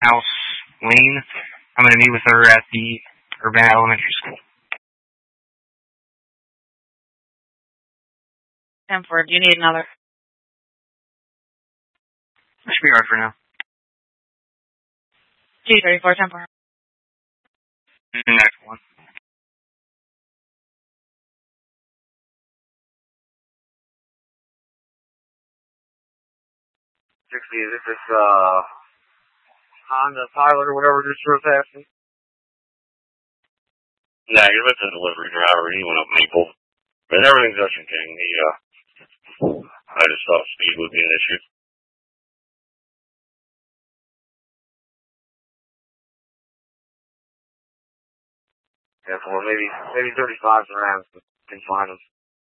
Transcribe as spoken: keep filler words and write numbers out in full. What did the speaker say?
House Lane. I'm going to meet with her at the Urbana Elementary School. ten four, do you need another? That should be hard for now. two thirty-four, ten four. Next one. sixty, is this, uh, Honda Pilot or whatever this was asking? Negative, it's a delivery driver. He went up Maple. But everything's Ocean King. He, uh, I just thought speed would be an issue. Yeah, well, maybe, maybe thirty-fives around, but can find them.